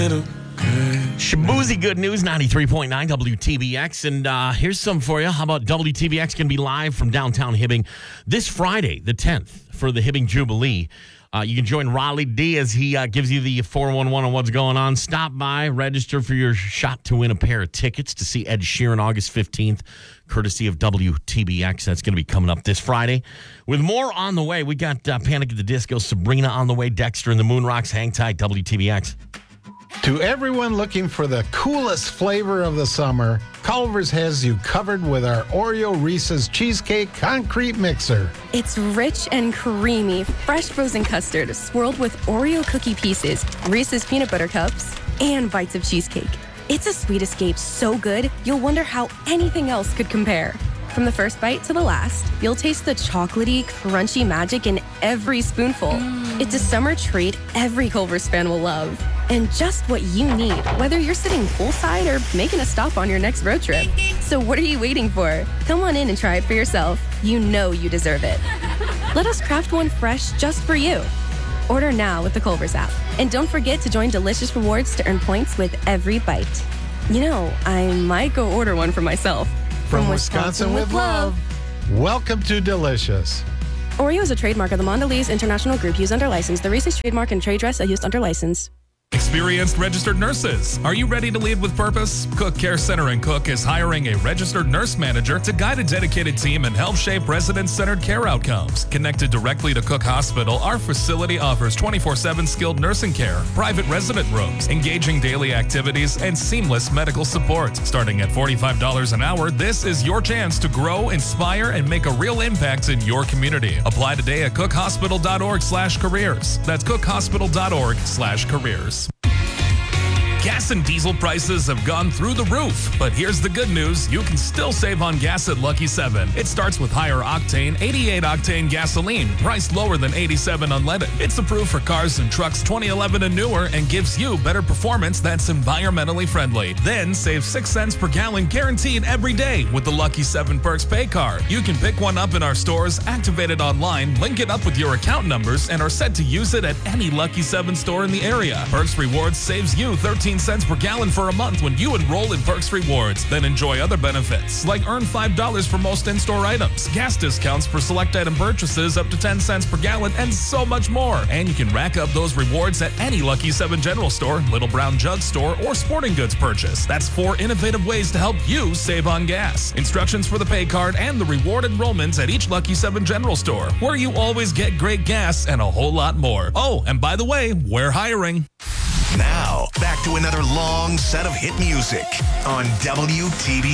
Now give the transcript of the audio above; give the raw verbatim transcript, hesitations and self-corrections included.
Shabuzi Good News, ninety-three point nine W T B X. And uh, here's some for you. How about W T B X can be live from downtown Hibbing this Friday, the tenth, for the Hibbing Jubilee. Uh, you can join Raleigh D as he uh, gives you the four one one on what's going on. Stop by, register for your shot to win a pair of tickets to see Ed Sheeran August fifteenth, courtesy of W T B X. That's going to be coming up this Friday. With more on the way, we got uh, Panic at the Disco, Sabrina on the way, Dexter and the Moon Rocks. Hang tight, W T B X. To everyone looking for the coolest flavor of the summer, Culver's has you covered with our Oreo Reese's Cheesecake Concrete Mixer. It's rich and creamy, fresh frozen custard swirled with Oreo cookie pieces, Reese's peanut butter cups, and bites of cheesecake. It's a sweet escape so good, you'll wonder how anything else could compare. From the first bite to the last, you'll taste the chocolatey, crunchy magic in every spoonful. Mm. It's a summer treat every Culver's fan will love. And just what you need, whether you're sitting poolside or making a stop on your next road trip. So what are you waiting for? Come on in and try it for yourself. You know you deserve it. Let us craft one fresh just for you. Order now with the Culver's app. And don't forget to join Delicious Rewards to earn points with every bite. You know, I might go order one for myself. From, From Wisconsin, Wisconsin with love. Welcome to Delicious. Oreo is a trademark of the Mondelez International Group used under license. The Reese's trademark and trade dress are used under license. Experienced registered nurses. Are you ready to lead with purpose? Cook Care Center and Cook is hiring a registered nurse manager to guide a dedicated team and help shape resident-centered care outcomes. Connected directly to Cook Hospital, our facility offers twenty-four seven skilled nursing care, private resident rooms, engaging daily activities, and seamless medical support. Starting at forty-five dollars an hour, this is your chance to grow, inspire, and make a real impact in your community. Apply today at cookhospital.org slash careers. That's cookhospital.org slash careers. Gas and diesel prices have gone through the roof, but here's the good news. You can still save on gas at Lucky seven. It starts with higher octane, eighty-eight octane gasoline, priced lower than eighty-seven unleaded. It's approved for cars and trucks twenty eleven and newer and gives you better performance that's environmentally friendly. Then save six cents per gallon guaranteed every day with the Lucky seven Perks Pay Card. You can pick one up in our stores, activate it online, link it up with your account numbers, and are set to use it at any Lucky seven store in the area. Perks Rewards saves you thirteen cents per gallon for a month when you enroll in Perks Rewards. Then enjoy other benefits, like earn five dollars for most in-store items, gas discounts for select item purchases up to ten cents per gallon, and so much more. And you can rack up those rewards at any Lucky seven General Store, Little Brown Jug Store, or sporting goods purchase. That's four innovative ways to help you save on gas. Instructions for the pay card and the reward enrollments at each Lucky seven General Store, where you always get great gas and a whole lot more. Oh, and by the way, we're hiring. Now, back to another long set of hit music on W T B.